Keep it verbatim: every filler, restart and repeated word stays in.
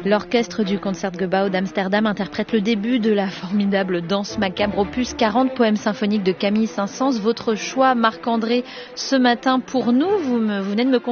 L'orchestre du Concertgebouw d'Amsterdam interprète le début de la formidable danse macabre, opus quarante, poème symphonique de Camille Saint-Saëns. Votre choix, Marc-André, ce matin pour nous, vous, me, vous venez de me